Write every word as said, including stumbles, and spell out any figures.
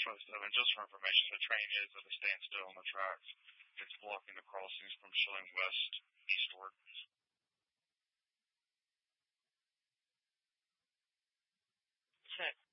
Trust seven, just for information, the train is at a standstill on the tracks. It's blocking the crossings from showing west eastward. Check.